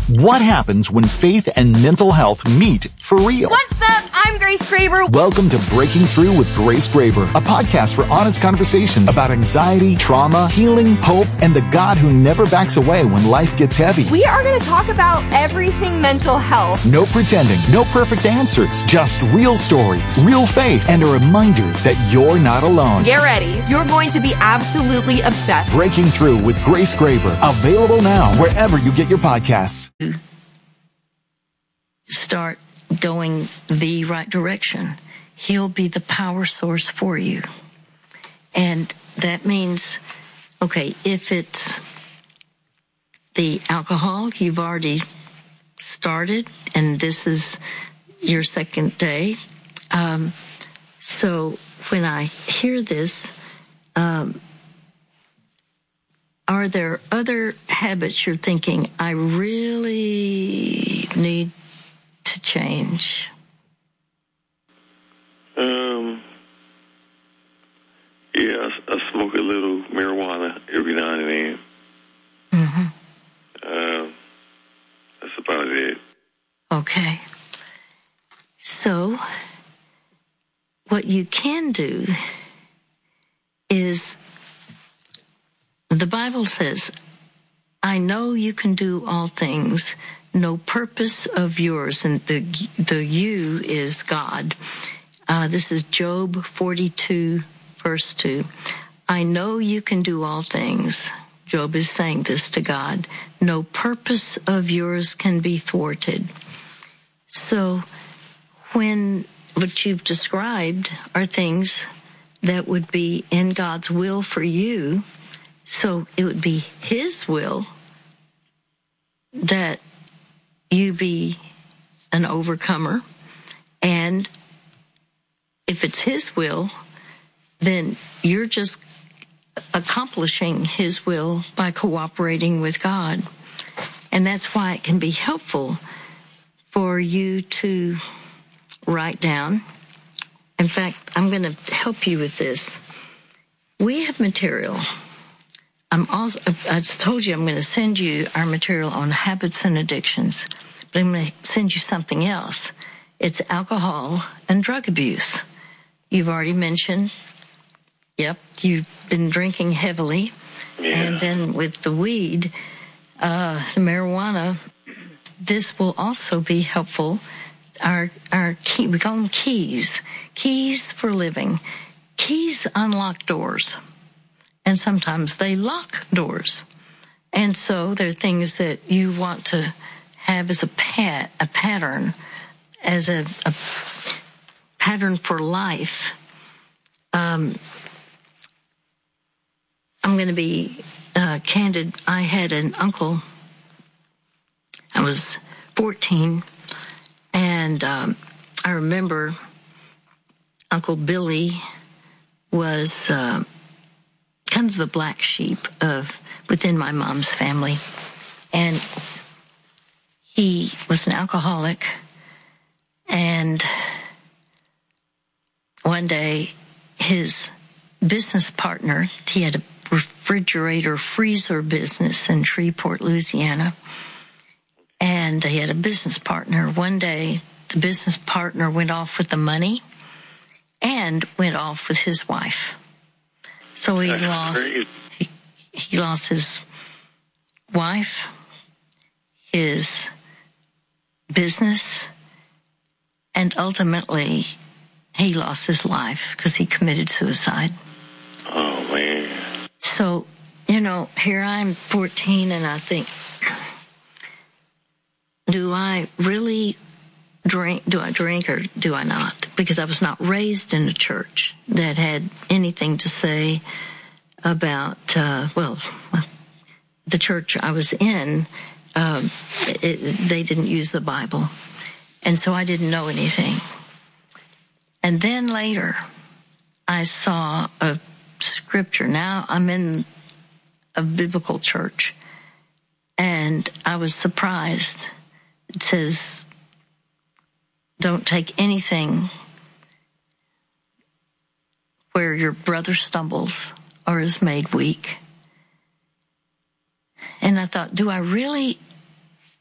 What happens when faith and mental health meet for real? What's up? I'm Grace Graber. Welcome to Breaking Through with Grace Graber, a podcast for honest conversations about anxiety, trauma, healing, hope, and the God who never backs away when life gets heavy. We are going to talk about everything mental health. No pretending, no perfect answers, just real stories, real faith, and a reminder that you're not alone. Get ready. You're going to be absolutely obsessed. Breaking Through with Grace Graber, available now wherever you get your podcasts. Start going the right direction. He'll be the power source for you. And that means, okay, if it's the alcohol, you've already started, and this is your second day. So when I hear this, are there other habits you're thinking, I really need to change? Yeah, I smoke a little marijuana every now and then. That's about it. Okay. So, what you can do is, the Bible says, I know you can do all things, no purpose of yours, and the you is God. This is Job 42, verse 2. I know you can do all things. Job is saying this to God. No purpose of yours can be thwarted. So when what you've described are things that would be in God's will for you, so it would be His will that you be an overcomer. And if it's His will, then you're just accomplishing His will by cooperating with God. And that's why it can be helpful for you to write down. In fact, I'm going to help you with this. We have material. I told you I'm going to send you our material on habits and addictions, but I'm going to send you something else. It's alcohol and drug abuse. You've already mentioned, you've been drinking heavily. Yeah. And then with the weed, the marijuana, this will also be helpful. Our key, we call them keys for living. Keys unlock doors. And sometimes they lock doors. And so there are things that you want to have as a pattern, as a pattern for life. I'm going to be candid. I had an uncle. I was 14, and I remember Uncle Billy was kind of the black sheep within my mom's family. And he was an alcoholic. And one day, his business partner, he had a refrigerator freezer business in Shreveport, Louisiana. And he had a business partner. One day, the business partner went off with the money and went off with his wife. So he lost his wife, his business, and ultimately he lost his life because he committed suicide. Oh, man. So, here I'm 14 and I think, do I really drink? Do I drink or do I not? Because I was not raised in a church that had anything to say about, the church I was in, they didn't use the Bible. And so I didn't know anything. And then later, I saw a scripture. Now I'm in a biblical church, and I was surprised. It says, don't take anything where your brother stumbles or is made weak. And I thought, do I really